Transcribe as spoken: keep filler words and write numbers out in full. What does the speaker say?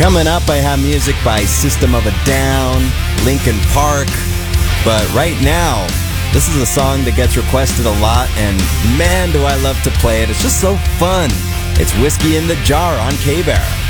Coming up, I have music by System of a Down, Linkin Park. But right now, this is a song that gets requested a lot, and man, do I love to play it. It's just so fun. It's Whiskey in the Jar on K-Bear.